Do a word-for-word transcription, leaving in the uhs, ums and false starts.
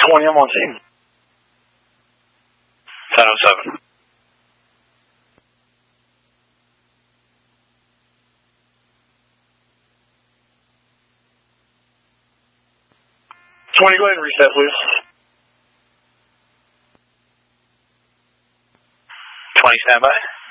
twenty, I'm on scene. ten oh seven. twenty, go ahead and reset, please. twenty, stand by.